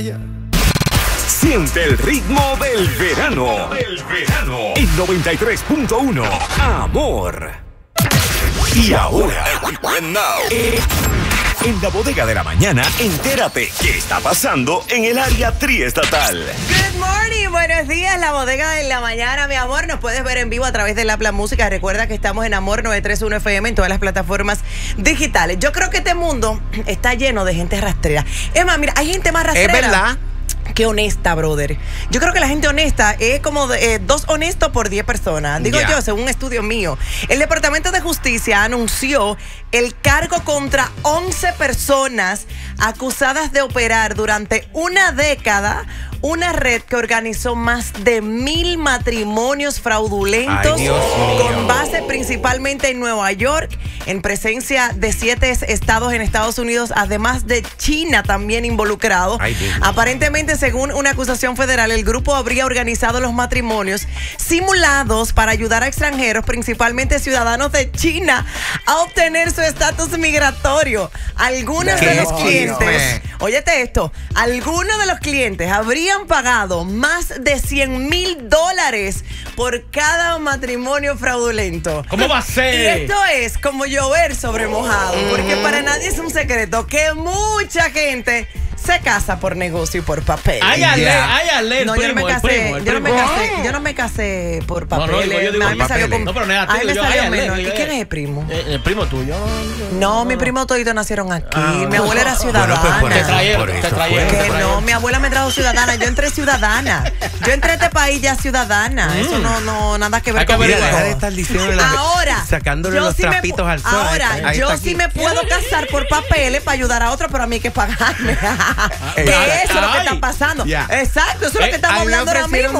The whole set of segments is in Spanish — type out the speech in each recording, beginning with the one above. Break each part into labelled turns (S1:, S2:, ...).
S1: Siente el ritmo del verano. En 93.1 Amor. Y ahora, en la bodega de la mañana, entérate qué está pasando en el área triestatal.
S2: Good morning, buenos días, la bodega de la mañana, mi amor. Nos puedes ver en vivo a través de La Plan Música. Recuerda que estamos en Amor 931 FM en todas las plataformas digitales. Yo creo que este mundo está lleno de gente rastrera. Es más, mira, hay gente más rastrera.
S3: Es verdad.
S2: Qué honesta, brother. Yo creo que la gente honesta es como 2 honestos por 10 personas. Digo yo, según un estudio mío. El Departamento de Justicia anunció el cargo contra 11 personas acusadas de operar durante una década una red que organizó más de 1,000 matrimonios fraudulentos.
S3: Ay, Dios mío.
S2: Con base principalmente en Nueva York, en presencia de 7 estados en Estados Unidos, además de China también involucrado.
S3: Ay,
S2: aparentemente, según una acusación federal, el grupo habría organizado los matrimonios simulados para ayudar a extranjeros, principalmente ciudadanos de China, a obtener su estatus migratorio. Algunos de los clientes, óyete esto, algunos de los clientes habrían pagado más de $100,000 por cada matrimonio fraudulento.
S4: ¿Cómo va a ser?
S2: Y esto es como llover sobre mojado, porque para nadie es un secreto que mucha gente se casa por negocio y por papel.
S4: Ay, Ale,
S2: no, yo no me casé por papel.
S4: No, pero no es a ti.
S2: Me salió menos. ¿Y quién es el primo?
S4: El primo tuyo.
S2: No, mi primo todito nacieron aquí. Mi abuela era ciudadana. No, mi abuela me trajo ciudadana. Yo entré ciudadana. Yo entré a este país ya ciudadana. Eso no, nada que ver con
S3: Deja de estar diciendo
S2: ahora,
S3: sacándole los trapitos al sol.
S2: Ahora, yo sí me puedo casar por papeles para ayudar a otro, pero a mí hay que pagarme. Que eso es lo que está pasando. Exacto, eso es lo que estamos hablando ahora mismo.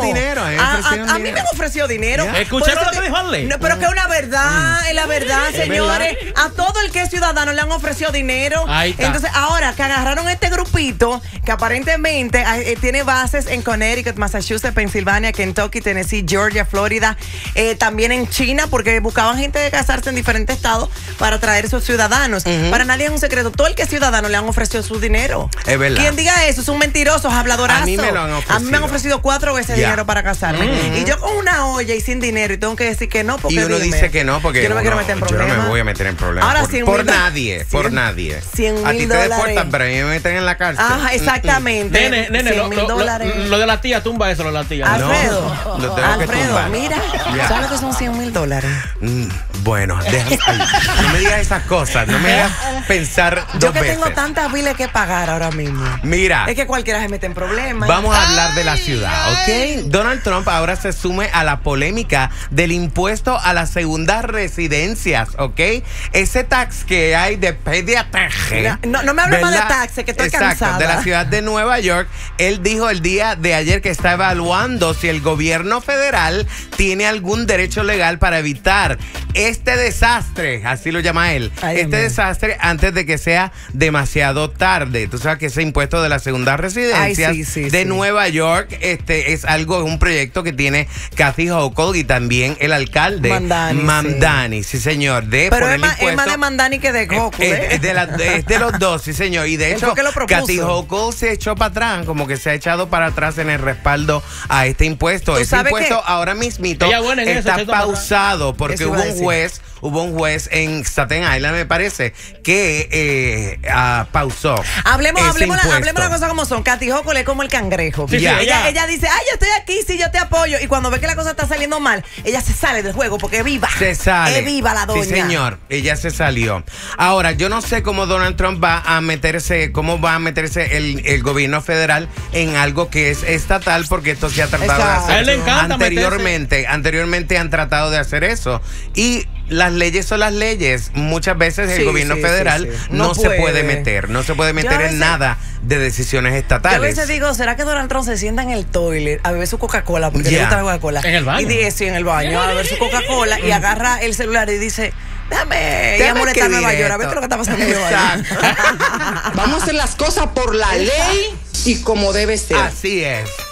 S2: A mí me han ofrecido dinero.
S4: ¿Escucharon lo que dijo Ale?
S2: No, pero que es una verdad, es la verdad, señores. A todo el que es ciudadano le han ofrecido dinero. Entonces, ahora que agarraron este grupito, que aparentemente tiene bases en Connecticut, Massachusetts, Pensilvania, Kentucky, Tennessee, Georgia, Florida, también en China, porque buscaban gente de casarse en diferentes estados para traer sus ciudadanos. Para nadie es un secreto. Todo el que es ciudadano le han ofrecido su dinero.
S3: Es verdad.
S2: Quien diga eso es un mentiroso, es habladorazo.
S3: A mí me lo han ofrecido.
S2: A mí me han ofrecido 4 veces dinero para casarme. Y yo con una olla y sin dinero y tengo que decir que no, porque
S3: y uno dice que no, porque
S2: yo no me quiero meter en problemas.
S3: Yo no me voy a meter en problemas.
S2: Ahora,
S3: por nadie.
S2: $100,000.
S3: A ti te deportan, pero a mí me meten en la cárcel.
S2: Ajá, exactamente.
S4: Nene, lo de la tía, tumba eso, lo de la tía.
S2: Alfredo,
S3: lo tengo que tumbar.
S2: Mira, ¿sabes que son $100,000?
S3: Bueno, no me digas esas cosas, no me hagas pensar dos veces.
S2: Yo que tengo tantas biles que pagar ahora mismo.
S3: Mira.
S2: Es que cualquiera se mete en problemas.
S3: Vamos a hablar de la ciudad, ¿ok? Donald Trump ahora se sume a la polémica del impuesto a las segundas residencias, ¿ok? Ese tax que hay de pediatraje.
S2: No me hables más de taxes, que estoy cansada.
S3: De la ciudad de Nueva York. Él dijo el día de ayer que está evaluando si el gobierno federal tiene algún derecho legal para evitar este desastre, así lo llama él, desastre antes de que sea demasiado tarde. Tú sabes que ese impuesto de las segundas residencias de Nueva York es un proyecto que tiene Kathy Hochul y también el alcalde Mamdani, sí señor.
S2: Pero es más de Mamdani que de Hochul.
S3: Es de los dos, sí señor. Y de hecho, Kathy Hochul se echó para atrás, como que se ha echado para atrás en el respaldo a este impuesto. Ese impuesto ahora mismito está pausado porque hubo un juez en Staten Island, me parece, que pausó. Hablemos
S2: las cosas como son. Kathy Hochul es como el cangrejo. Ella dice, yo estoy aquí, sí, yo te apoyo. Y cuando ve que la cosa está saliendo mal, ella se sale del juego porque es viva.
S3: Se sale.
S2: Es viva la doña.
S3: Sí, señor. Ella se salió. Ahora, yo no sé cómo Donald Trump va a meterse el gobierno federal en algo que es estatal, porque esto se ha tratado de hacer.
S4: A él le encanta
S3: anteriormente han tratado de hacer eso. Y las leyes son las leyes. Muchas veces el gobierno federal no se puede meter en nada de decisiones estatales.
S2: Yo a veces digo, ¿será que Donald Trump se sienta en el toilet a beber su Coca-Cola? Porque le gusta la Coca-Cola.
S4: ¿En el baño?
S2: Y dice, en el baño, a beber su Coca-Cola y agarra el celular y dice, déjame ir a molestar a Nueva York, a ver qué es lo que está pasando en Nueva York.
S5: Vamos a hacer las cosas por la ley y como debe ser.
S3: Así es.